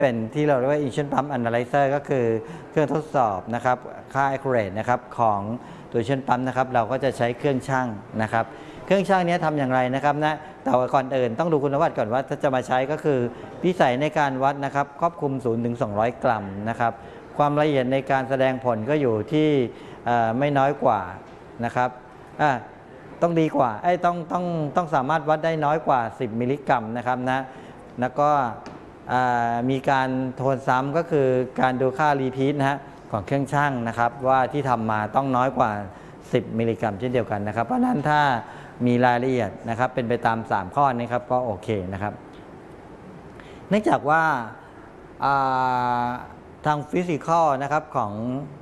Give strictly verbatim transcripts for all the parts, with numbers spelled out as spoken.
เป็นที่เราเรียกว่า Ignition Pump Analyzer ก็คือเครื่องทดสอบนะครับค่า accurate นะครับของตัว Ignition Pump นะครับเราก็จะใช้เครื่องชั่งนะครับเครื่องชั่งนี้ทำอย่างไรนะครับนะแต่ก่อนอื่นต้องดูคุณสมบัติก่อนว่าถ้าจะมาใช้ก็คือพิสัยในการวัดนะครับครอบคลุม ศูนย์ถึงสองร้อย กรัมนะครับความละเอียดในการแสดงผลก็อยู่ที่ไม่น้อยกว่านะครับต้องดีกว่าไอ้ต้องต้องต้องสามารถวัดได้น้อยกว่าสิบมิลลิกรัมนะครับนะแล้วก็มีการโทนซ้ำก็คือการดูค่ารีพีทนะฮะของเครื่องชั่งนะครับว่าที่ทำมาต้องน้อยกว่าสิบมิลลิกรัมเช่นเดียวกันนะครับเพราะฉะนั้นถ้ามีรายละเอียดนะครับเป็นไปตามสามข้อนี้ครับก็โอเคนะครับเนื่องจากว่าทางฟิสิกอลนะครับของ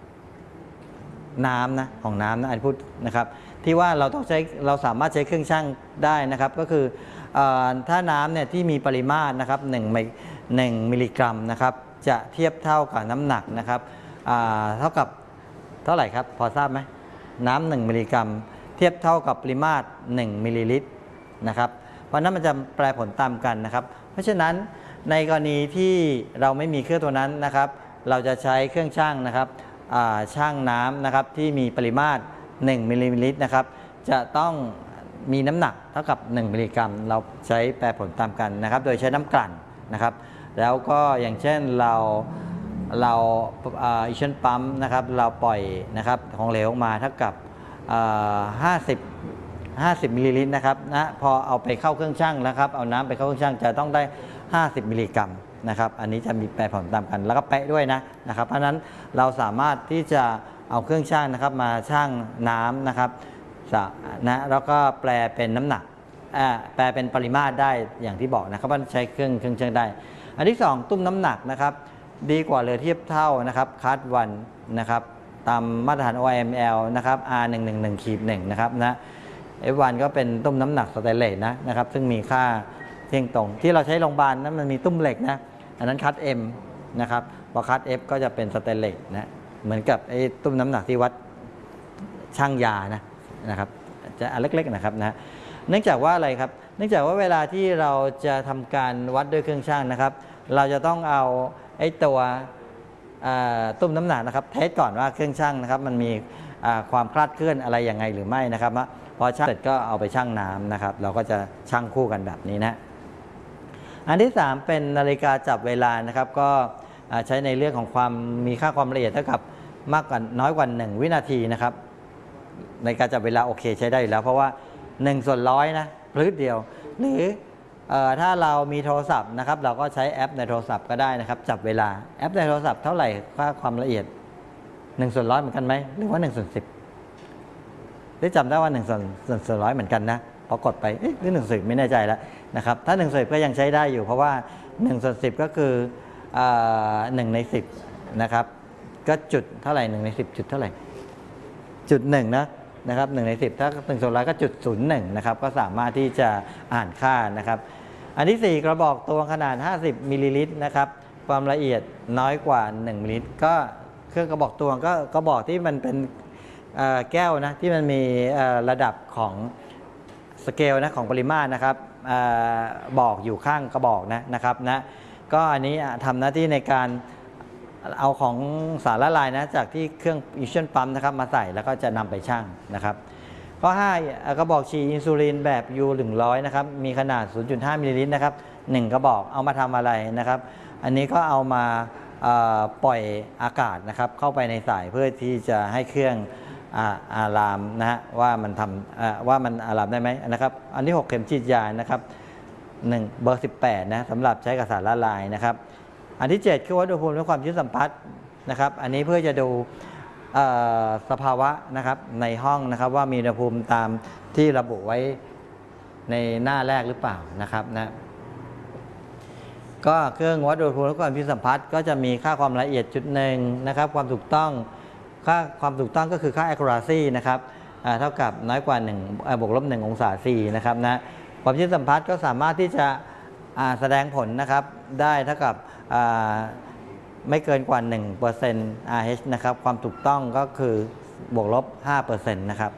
น้ำนะของน้ำนะอันพูดนะครับที่ว่าเราต้องใช้เราสามารถใช้เครื่องชั่งได้นะครับก็คือถ้าน้ำเนี่ยที่มีปริมาตรนะครับหนึ่งหนึ่งมิลลิกรัมนะครับจะเทียบเท่ากับน้ำหนักนะครับเท่ากับเท่าไหร่ครับพอทราบไหมน้ำหนึ่งมิลลิกรัมเทียบเท่ากับปริมาตรหนึ่งมิลลิลิตรนะครับเพราะนั้นมันจะแปรผลตามกันนะครับเพราะฉะนั้นในกรณีที่เราไม่มีเครื่องตัวนั้นนะครับเราจะใช้เครื่องชั่งนะครับชั่งน้ำนะครับที่มีปริมาตรหนึ่งมิลลิลิตรนะครับจะต้องมีน้ำหนักเท่ากับหนึ่งมิลลิกรัมเราใช้แปรผลตามกันนะครับโดยใช้น้ำกลั่นนะครับแล้วก็อย่างเช่นเราเราอิชั่นปั๊มนะครับเราปล่อยนะครับของเหลวออกมาเท่ากับห้าสิบ ห้าสิบมิลลิลิตรนะครับนะพอเอาไปเข้าเครื่องชั่งแล้วครับเอาน้ำไปเข้าเครื่องชั่งจะต้องได้ห้าสิบมิลลิกรัมนะครับอันนี้จะมีแปรผลตามกันแล้วก็เป๊ะด้วยนะนะครับเพราะฉะนั้นเราสามารถที่จะเอาเครื่องชั่งนะครับมาชั่งน้ำนะครับนะแล้วก็แปลเป็นน้ำหนักแปลเป็นปริมาตรได้อย่างที่บอกนะครับว่าใช้เครื่องเครื่องชั่งได้อันที่สองตุ้มน้ำหนักนะครับดีกว่าเรือเทียบเท่านะครับคัสวันนะครับตามมาตรฐาน โอ ไอ เอ็ม แอล นะครับ อาร์ หนึ่ง หนึ่ง หนึ่ง หนึ่ง นะครับนะ เอฟ วัน ก็เป็นตุ้มน้ำหนักสแตนเลสนะนะครับซึ่งมีค่าเที่ยงตรงที่เราใช้โรงพยาบาลนั้นมันมีตุ้มเหล็กนะอันนั้นคัส M นะครับพอคัส F ก็จะเป็นสแตนเลสนะเหมือนกับไอ้ตุ้มน้ำหนักที่วัดช่างยานะนะครับจะอันเล็กๆนะครับนะเนื่องจากว่าอะไรครับเนื่องจากว่าเวลาที่เราจะทำการวัดด้วยเครื่องชั่งนะครับเราจะต้องเอาไอ้ตัวตุ้มน้ำหนักนะครับเทสก่อนว่าเครื่องชั่งนะครับมันมีความคลาดเคลื่อนอะไรยังไงหรือไม่นะครับพอชั่งเสร็จก็เอาไปชั่งน้ำนะครับเราก็จะชั่งคู่กันแบบนี้นะอันที่สามเป็นนาฬิกาจับเวลานะครับก็ใช้ในเรื่องของความมีค่าความละเอียดเท่ากับมากกว่าน้อยกว่าหนึ่งวินาทีนะครับในการจับเวลาโอเคใช้ได้อยู่แล้วเพราะว่าหนึ่งส่วนร้อยนะพลึดเดียวหรือถ้าเรามีโทรศัพท์นะครับเราก็ใช้แอปในโทรศัพท์ก็ได้นะครับจับเวลาแอปในโทรศัพท์เท่าไหร่ค่าความละเอียดหนึ่งส่วนร้อยเหมือนกันไหมหรือว่าหนึ่งส่วนสิบได้จำได้ว่าหนึ่งส่วนส่วนร้อยเหมือนกันนะพอกดไปเอ๊ะหรือหนึ่งส่วนสิบไม่แน่ใจแล้วนะครับถ้าหนึ่งส่วนสิบก็ยังใช้ได้อยู่เพราะว่าหนึ่งส่วนสิบก็คือหนึ่งในสิบนะครับก็จุดเท่าไหร่หนึ่งในสิบจุดเท่าไหร่จุดหนึ่งนะนะครับหนึ่งในสิบถ้าหนึ่งส่วนร้อยก็จุดศูนย์หนึ่งนะครับก็สามารถที่จะอ่านค่านะครับอันที่สี่กระบอกตวงขนาดห้าสิบมิลลิลิตรนะครับความละเอียดน้อยกว่าหนึ่งมิลลิลิตรก็เครื่องกระบอกตวงก็กระบอกที่มันเป็นแก้วนะที่มันมีระดับของสเกลนะของปริมาตรนะครับบอกอยู่ข้างกระบอกนะนะครับนะก็อันนี้ทำหน้าที่ในการเอาของสารละลายนะจากที่เครื่องอิชั่นปั๊มนะครับมาใส่แล้วก็จะนำไปชั่งนะครับข้อห้ากระบอกฉีดอินซูลินแบบ ยู หนึ่งร้อยนะครับมีขนาด ศูนย์จุดห้า มิลลิลิตรนะครับหนึ่งกระบอกเอามาทำอะไรนะครับอันนี้ก็เอามาปล่อยอากาศนะครับเข้าไปในสายเพื่อที่จะให้เครื่องอะลามนะฮะว่ามันทำว่ามันอะลามได้ไหมนะครับอันที่หกเข็มฉีดยานะครับหนึ่งเบอร์สิบแปดนะสำหรับใช้กับสารละลายนะครับอันที่เจ็ดคือวัดอุณหภูมิและความชื้นสัมผัสนะครับอันนี้เพื่อจะดูสภาวะนะครับในห้องนะครับว่ามีอุณหภูมิตามที่ระบุไว้ในหน้าแรกหรือเปล่านะครับนะก็เครื่องวัดอุณหภูมิและความชื้นสัมผัสก็จะมีค่าความละเอียดจุดหนึ่งนะครับความถูกต้องค่าความถูกต้องก็คือค่า accuracy นะครับเท่ากับน้อยกว่าหนึ่งบวกลบหนึ่งองศาซีนะครับนะความชื้นสัมผัสก็สามารถที่จะแสดงผลนะครับได้เท่ากับไม่เกินกว่า หนึ่งเปอร์เซ็นต์ อาร์ เอช นะครับความถูกต้องก็คือบวกลบ ห้าเปอร์เซ็นต์ นะครับ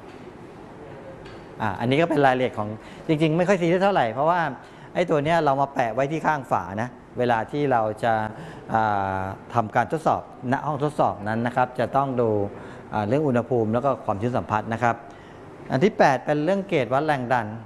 อ่าอันนี้ก็เป็นรายละเอียดของจริงๆไม่ค่อยซีเรียสเท่าไหร่เพราะว่าไอ้ตัวนี้เรามาแปะไว้ที่ข้างฝานะเวลาที่เราจะทำการทดสอบณห้องทดสอบนั้นนะครับจะต้องดูเรื่องอุณหภูมิแล้วก็ความชื้นสัมผัสนะครับอันที่แปดเป็นเรื่องเกจวัดแรงดัน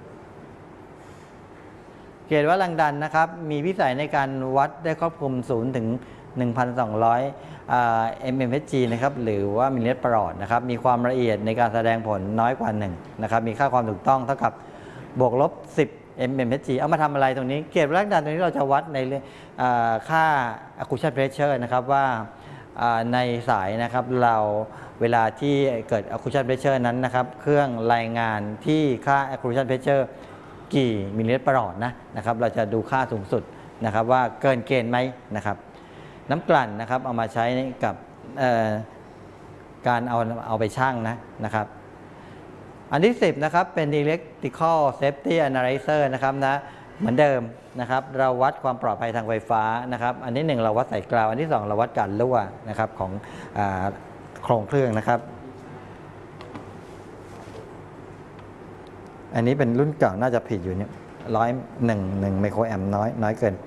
เกจวัดแรงดันนะครับมีวิสัยในการวัดได้ครอบคลุมศูนย์ถึง หนึ่งพันสองร้อย เอ็ม เอ็ม เอช จี นะครับหรือว่ามิลลิเมตรประหลอดนะครับมีความละเอียดในการแสดงผลน้อยกว่าหนึ่งนะครับมีค่าความถูกต้องเท่ากับบวกลบสิบ เอ็ม เอ็ม เอช จี เอามาทำอะไรตรงนี้เกจวัดแรงดันตรงนี้เราจะวัดในค่า accretion pressure นะครับว่าในสายนะครับเราเวลาที่เกิด accretion pressure นั้นนะครับเครื่องรายงานที่ค่า accretion pressure กี่มิลลิเมตรประหลอดนะนะครับเราจะดูค่าสูงสุดนะครับว่าเกินเกณฑ์ไหมนะครับน้ำกลั่นนะครับเอามาใช้กับการเอาเอาไปชั่งนะนะครับอันที่สิบนะครับเป็น electrical safety analyzer นะครับนะเหมือนเดิมนะครับเราวัดความปลอดภัยทางไฟฟ้านะครับอันที่หนึ่งเราวัดสายกราวอันที่สองเราวัดการรั่วนะครับของโครงเครื่องนะครับอันนี้เป็นรุ่นเก่าน่าจะผิดอยู่เนี่ยร้อยหนึ่งหนึ่งไมโครแอมป์น้อยน้อยเกินไป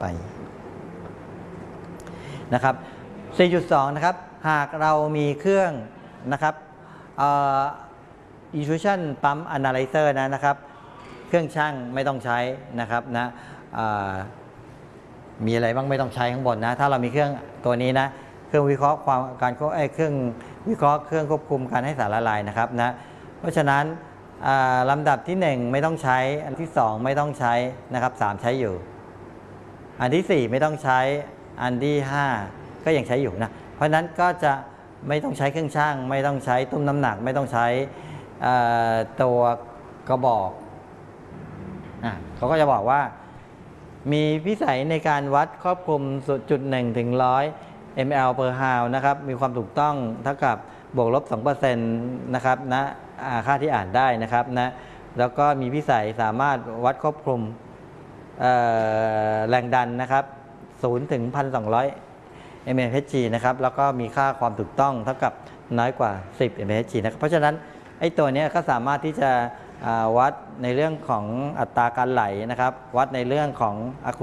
นะครับ สี่จุดสอง นะครับหากเรามีเครื่องนะครับเอ่อ intrusion pump analyzer นะนะครับเครื่องช่างไม่ต้องใช้นะครับนะมีอะไรบ้างไม่ต้องใช้ข้างบนนะถ้าเรามีเครื่องตัวนี้นะเครื่องวิเคราะห์ความการเครื่องวิเคราะห์เครื่องควบคุมการให้สารละลายนะครับนะเพราะฉะนั้นลำดับที่หนึ่งไม่ต้องใช้อันที่สองไม่ต้องใช้นะครับสามใช้อยู่อันที่สี่ไม่ต้องใช้อันที่ห้าก็ยังใช้อยู่นะเพราะนั้นก็จะไม่ต้องใช้เครื่องช่างไม่ต้องใช้ตุ้มน้ำหนักไม่ต้องใช้ตัวกระบอกอ่ะเขาก็จะบอกว่ามีพิสัยในการวัดครอบคลุมจุดหนึ่งถึงร้อย มล per hour นะครับมีความถูกต้องเท่ากับบวกลบ สองเปอร์เซ็นต์ นะครับนะค่าที่อ่านได้นะครับนะแล้วก็มีพิสัยสามารถวัดควบคุมแรงดันนะครับศูนย์ถึง หนึ่งพันสองร้อย เอ็ม เอช จี นะครับแล้วก็มีค่าความถูกต้องเท่ากับน้อยกว่าสิบ เอ็ม เอช จี นะครับเพราะฉะนั้นไอ้ตัวนี้ก็สามารถที่จะวัดในเรื่องของอัตราการไหลนะครับวัดในเรื่องของ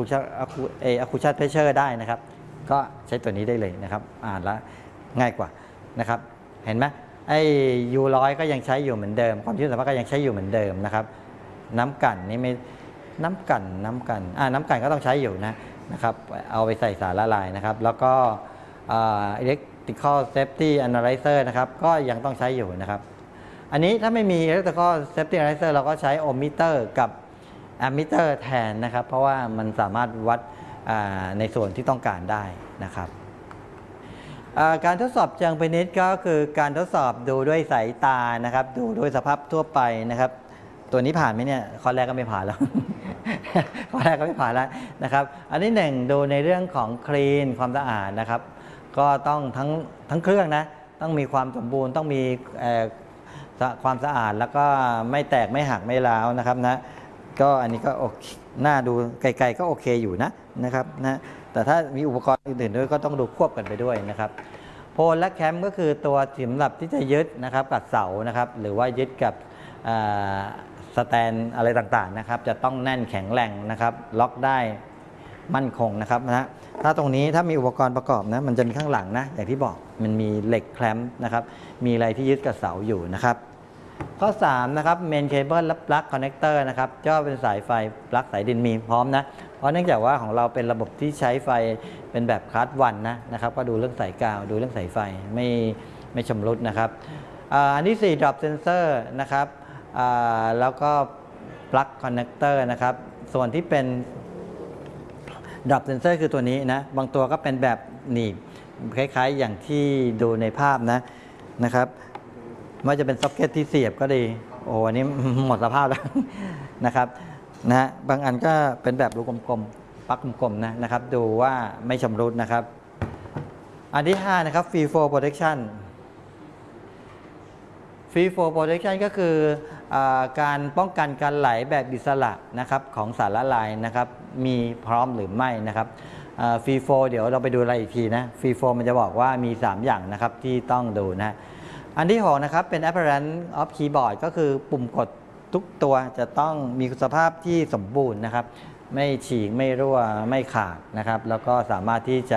accretion pressure ได้นะครับก็ใช้ตัวนี้ได้เลยนะครับอ่านแล้วง่ายกว่านะครับเห็นไหมไอ้ ยู ร้อย ก็ยังใช้อยู่เหมือนเดิมความชื้นสัมพัทธ์ก็ยังใช้อยู่เหมือนเดิมนะครับน้ำกั่นนี่ไม่น้ำกั่นน้ำกั่นอ่าน้ำกั่นก็ต้องใช้อยู่นะนะครับเอาไปใส่สารละลายนะครับแล้วก็ electrical safety analyzer นะครับก็ยังต้องใช้อยู่นะครับอันนี้ถ้าไม่มี electrical safety analyzer เราก็ใช้ ohmmeter กับ ammeter แทนนะครับเพราะว่ามันสามารถวัดในส่วนที่ต้องการได้นะครับการทดสอบเชิงพาณิชย์ก็คือการทดสอบดูด้วยสายตานะครับดูด้วยสภาพทั่วไปนะครับตัวนี้ผ่านไหมเนี่ยข้อแรกก็ไม่ผ่านแล้ว ข้อแรกก็ไม่ผ่านแล้วนะครับอันที่หนึ่งดูในเรื่องของคลีนความสะอาดนะครับก็ต้องทั้งทั้งเครื่องนะต้องมีความสมบูรณ์ต้องมีความสะอาดแล้วก็ไม่แตกไม่หักไม่ร้าวนะครับนะก็อันนี้ก็โอเคน่าดูไกลๆก็โอเคอยู่นะนะครับนะแต่ถ้ามีอุปกรณ์อื่นๆด้วยก็ต้องดูควบกันไปด้วยนะครับโพลและแคมก็คือตัวสำหรับที่จะยึดนะครับกับเสานะครับหรือว่ายึดกับสแตนอะไรต่างๆนะครับจะต้องแน่นแข็งแรงนะครับล็อกได้มั่นคงนะครับนะถ้าตรงนี้ถ้ามีอุปกรณ์ประกอบนะมันจะมีข้างหลังนะอย่างที่บอกมันมีเหล็กแคลมป์นะครับมีอะไรที่ยึดกับเสาอยู่นะครับข้อสามนะครับเมนเคเบิลและปลั๊กคอนเนคเตอร์นะครับก็เป็นสายไฟปลั๊กสายดินมีพร้อมนะเพราะเนื่องจากว่าของเราเป็นระบบที่ใช้ไฟเป็นแบบคลาสวันนะนะครับก็ดูเรื่องสายกาวดูเรื่องสายไฟไม่ไม่ชำรุดนะครับอันที่สี่ drop sensor นะครับแล้วก็ปลั๊กคอนเนคเตอร์นะครับส่วนที่เป็น drop sensor คือตัวนี้นะบางตัวก็เป็นแบบหนีบคล้ายๆอย่างที่ดูในภาพนะนะครับไม่ว่าจะเป็นซ็อกเก็ตที่เสียบก็ดีโอ้อันนี้หมดสภาพแล้วนะครับนะฮะบางอันก็เป็นแบบรูกลมๆปลั๊กกลมๆนะนะครับดูว่าไม่ชำรุดนะครับอันที่ห้านะครับ free flow protection free flow protection ก็คือการป้องกันการไหลแบบอิสระนะครับของสารละลายนะครับมีพร้อมหรือไม่นะครับฟรีโฟเดี๋ยวเราไปดูอะไรอีกทีนะฟรีโฟมันจะบอกว่ามีสามอย่างนะครับที่ต้องดูนะอันที่หกนะครับเป็น appearance of keyboard ก็คือปุ่มกดทุกตัวจะต้องมีสภาพที่สมบูรณ์นะครับไม่ฉีกไม่รั่วไม่ขาดนะครับแล้วก็สามารถที่จะ